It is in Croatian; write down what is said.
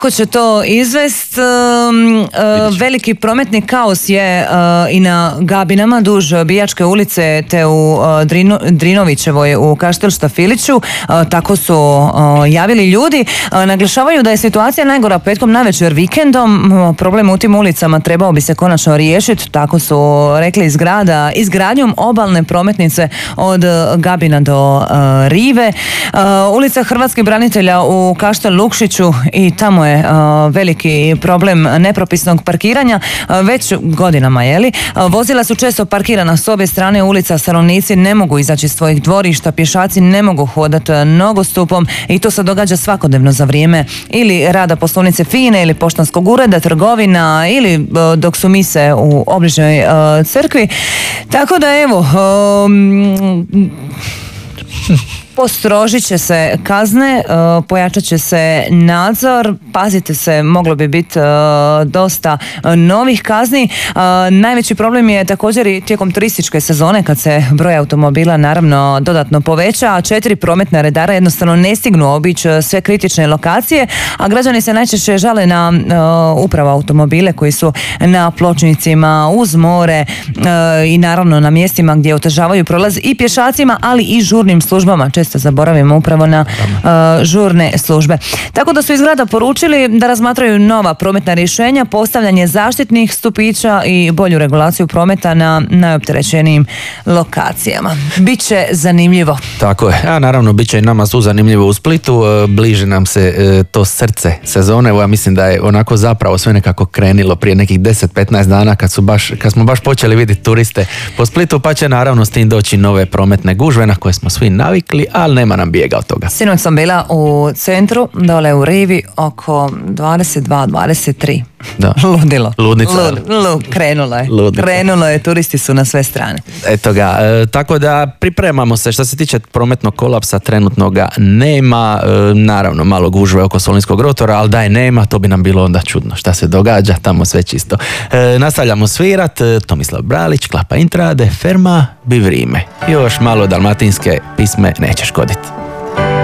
Ko će to izvest? Veliki prometni kaos je i na Gabinama duž Bijačke ulice te u Drinovićevoj u Kaštel Štafiliću. Tako su javili ljudi. Naglašavaju da je situacija najgora petkom navečer vikendom. Problem u tim ulicama trebao bi se konačno riješiti. Tako su rekli iz grada, izgradnjom obalne prometnice od Gabina do Rive. Ulica Hrvatskih branitelja u Kaštel Lukšiću, i tamo je veliki problem nepropisnog parkiranja već godinama, vozila su često parkirana s obje strane ulica, stanovnici ne mogu izaći iz svojih dvorišta, pješaci ne mogu hodati nogostupom i to se događa svakodnevno za vrijeme ili rada poslovnice FINA ili poštanskog ureda, trgovina ili dok su mise u obližnjoj crkvi. Tako da evo, postrožit će se kazne, pojačat će se nadzor, pazite se, moglo bi biti dosta novih kazni. Najveći problem je također i tijekom turističke sezone kad se broj automobila naravno dodatno poveća, a 4 prometna redara jednostavno ne stignu obići sve kritične lokacije, a građani se najčešće žale na upravo automobile koji su na pločnicima, uz more i naravno na mjestima gdje otežavaju prolaz i pješacima, ali i žurnim službama. Često zaboravimo upravo na žurne službe. Tako da su iz grada poručili da razmatraju nova prometna rješenja, postavljanje zaštitnih stupića i bolju regulaciju prometa na najopterećenijim lokacijama. Biće zanimljivo. Tako je, a naravno bit će i nama su zanimljivo u Splitu, bliži nam se to srce sezone. Evo, ja mislim da je onako zapravo sve nekako krenilo prije nekih 10-15 dana kad smo baš počeli vidjeti turiste po Splitu, pa će naravno s tim doći nove prometne gužve na koje smo svi navikli, ali nema nam bijega od toga. Sinoć sam bila u centru, dole u Rivi, oko 22-23. Da. Ludilo. Ludnica. Krenulo je, turisti su na sve strane. Eto ga, tako da pripremamo se. Što se tiče prometnog kolapsa, trenutno ga nema, naravno malo gužve oko Solinskog rotora, ali da je nema, to bi nam bilo onda čudno. Šta se događa, tamo sve čisto. Nastavljamo svirat, Tomislav Bralić, Klapa Intrade, Ferma, bi vrime. Još malo dalmatinske pisme neće škoditi.